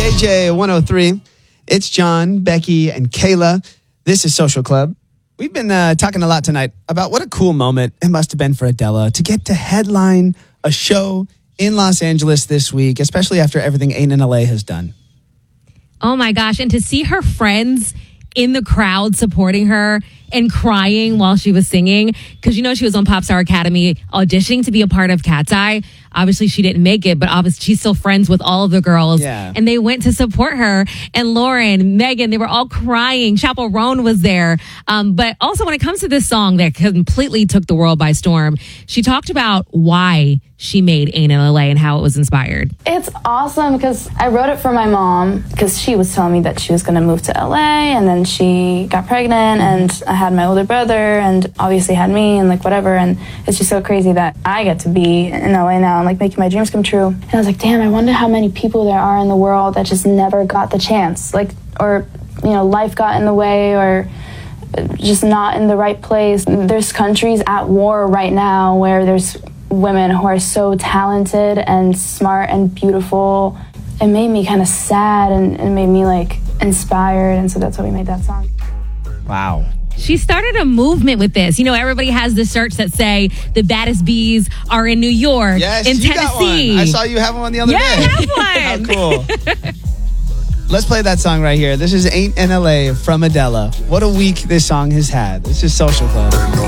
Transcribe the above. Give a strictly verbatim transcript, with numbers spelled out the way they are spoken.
K J one oh three. It's John, Becky, and Kayla. This is Social Club. We've been uh, talking a lot tonight about what a cool moment it must have been for Adele to get to headline a show in Los Angeles this week, especially after everything Ain't in L A has done. Oh my gosh. And to see her friends in the crowd supporting her and crying while she was singing, because you know she was on Popstar Academy auditioning to be a part of Cat's Eye. Obviously, she didn't make it, but obviously she's still friends with all of the girls. Yeah. And they went to support her. And Lauren, Megan, they were all crying. Chaperone was there. Um, but also when it comes to this song that completely took the world by storm, she talked about why she made Ain't in L A and how it was inspired. It's awesome because I wrote it for my mom because she was telling me that she was going to move to L A, and then she got pregnant, and I had my older brother and obviously had me and like whatever, and it's just so crazy that I get to be in L A now and like making my dreams come true. And I was like, damn, I wonder how many people there are in the world that just never got the chance, like, or you know, life got in the way, or just not in the right place. There's countries at war right now where there's women who are so talented and smart and beautiful. It made me kind of sad, and it made me like inspired, and so that's why we made that song. Wow. She started a movement with this. You know, everybody has the shirts that say the baddest bees are in New York, Yes, in you Tennessee. got one. I saw you have one the other Yeah, day. I have one. How cool. Let's play that song right here. This is Ain't in L A from Adele. What a week this song has had. This is Social Club.